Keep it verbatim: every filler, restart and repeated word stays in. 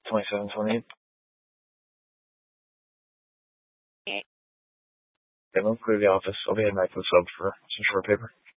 twenty-seven, twenty-eight. Okay. Okay, let's clear the office. I'll be heading back to the sub for some short paper.